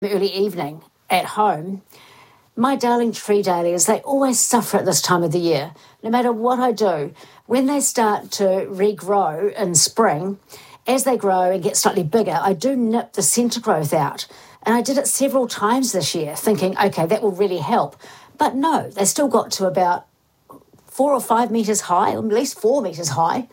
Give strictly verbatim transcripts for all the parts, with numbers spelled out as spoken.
early evening at home, my darling tree dahlias, they always suffer at this time of the year. No matter what I do, when they start to regrow in spring, as they grow and get slightly bigger, I do nip the centre growth out. And I did it several times this year, thinking, okay, that will really help. But no, they still got to about four or five metres high, or at least four metres high.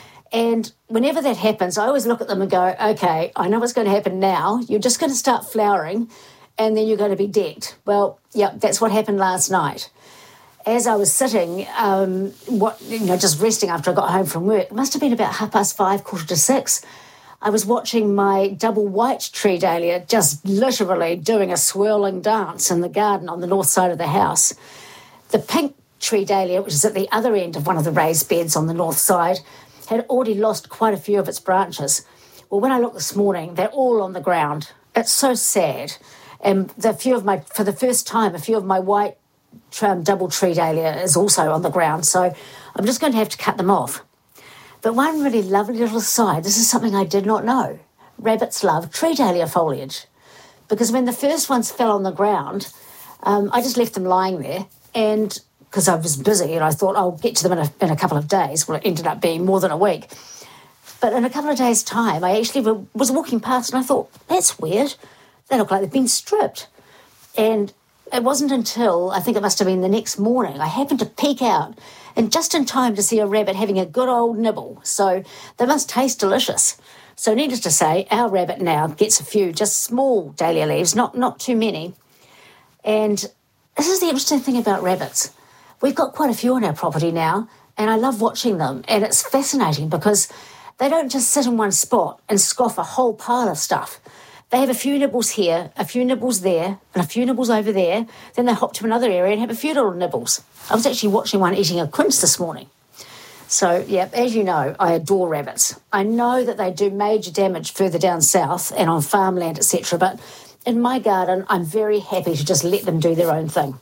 And whenever that happens, I always look at them and go, okay, I know what's going to happen now. You're just going to start flowering and then you're going to be decked. Well, yeah, that's what happened last night. As I was sitting, um, what you know, just resting after I got home from work, it must have been about half past five, quarter to six, I was watching my double white tree dahlia just literally doing a swirling dance in the garden on the north side of the house. The pink tree dahlia, which is at the other end of one of the raised beds on the north side, had already lost quite a few of its branches. Well, when I looked this morning, they're all on the ground. It's so sad. And the few of my, for the first time, a few of my white um, double tree dahlia is also on the ground. So I'm just going to have to cut them off. But one really lovely little aside, this is something I did not know. Rabbits love tree dahlia foliage. Because when the first ones fell on the ground, um, I just left them lying there. And because I was busy and I thought I'll get to them in a, in a couple of days. Well, it ended up being more than a week. But in a couple of days' time, I actually was walking past and I thought, that's weird. They look like they've been stripped. And it wasn't until, I think it must have been the next morning, I happened to peek out and just in time to see a rabbit having a good old nibble. So they must taste delicious. So needless to say, our rabbit now gets a few just small dahlia leaves, not, not too many. And this is the interesting thing about rabbits. We've got quite a few on our property now, and I love watching them. And it's fascinating because they don't just sit in one spot and scoff a whole pile of stuff. They have a few nibbles here, a few nibbles there, and a few nibbles over there. Then they hop to another area and have a few little nibbles. I was actually watching one eating a quince this morning. So, yeah, as you know, I adore rabbits. I know that they do major damage further down south and on farmland, et cetera. But in my garden, I'm very happy to just let them do their own thing.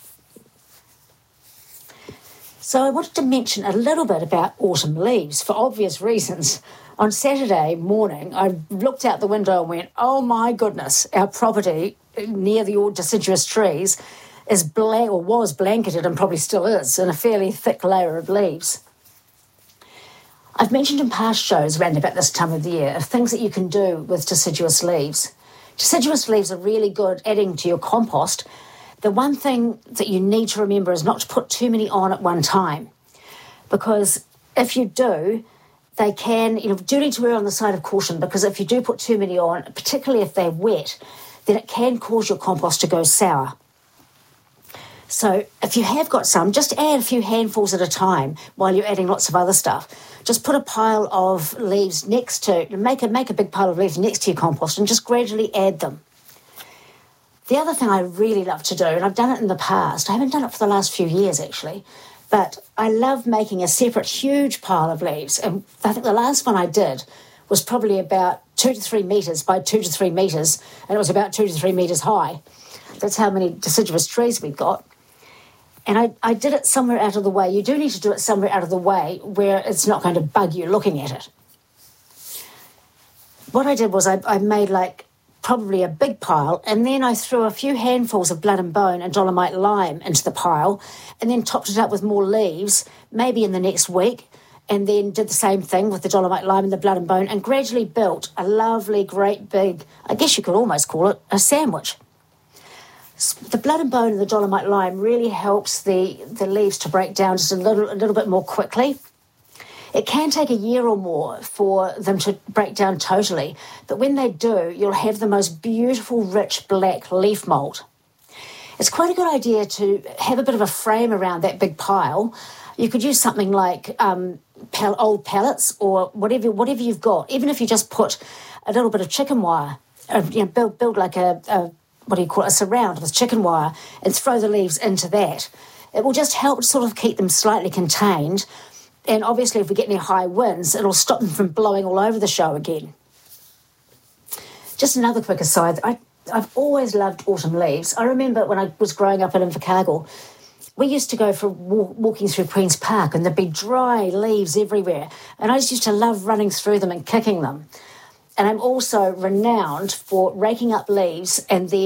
So I wanted to mention a little bit about autumn leaves for obvious reasons. On Saturday morning, I looked out the window and went, oh my goodness, our property near the deciduous trees is blank, or was blanketed and probably still is, in a fairly thick layer of leaves. I've mentioned in past shows around about this time of the year of things that you can do with deciduous leaves. Deciduous leaves are really good adding to your compost. The one thing that you need to remember is not to put too many on at one time, because if you do, they can, you know, do need to err on the side of caution, because if you do put too many on, particularly if they're wet, then it can cause your compost to go sour. So if you have got some, just add a few handfuls at a time while you're adding lots of other stuff. Just put a pile of leaves next to, make a, make a big pile of leaves next to your compost and just gradually add them. The other thing I really love to do, and I've done it in the past, I haven't done it for the last few years actually, but I love making a separate huge pile of leaves. And I think the last one I did was probably about two to three metres by two to three metres, and it was about two to three metres high. That's how many deciduous trees we've got. And I, I did it somewhere out of the way. You do need to do it somewhere out of the way where it's not going to bug you looking at it. What I did was I, I made like probably a big pile, and then I threw a few handfuls of blood and bone and dolomite lime into the pile, and then topped it up with more leaves, maybe in the next week, and then did the same thing with the dolomite lime and the blood and bone, and gradually built a lovely, great big, I guess you could almost call it a sandwich. The blood and bone and the dolomite lime really helps the, the leaves to break down just a little, a little bit more quickly. It can take a year or more for them to break down totally, but when they do, you'll have the most beautiful, rich black leaf mould. It's quite a good idea to have a bit of a frame around that big pile. You could use something like um, pal- old pallets or whatever whatever you've got, even if you just put a little bit of chicken wire, uh, you know, build, build like a, a, what do you call it, a surround with chicken wire and throw the leaves into that. It will just help sort of keep them slightly contained. And obviously, if we get any high winds, it'll stop them from blowing all over the show again. Just another quick aside, I, I've always loved autumn leaves. I remember when I was growing up in Invercargill, we used to go for walk, walking through Queen's Park, and there'd be dry leaves everywhere. And I just used to love running through them and kicking them. And I'm also renowned for raking up leaves and then